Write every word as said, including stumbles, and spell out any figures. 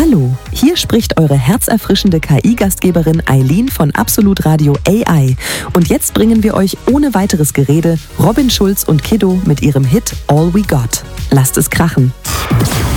Hallo, hier spricht eure herzerfrischende K I-Gastgeberin Eileen von Absolut Radio A I. Und jetzt bringen wir euch ohne weiteres Gerede Robin Schulz und Kiddo mit ihrem Hit All We Got. Lasst es krachen.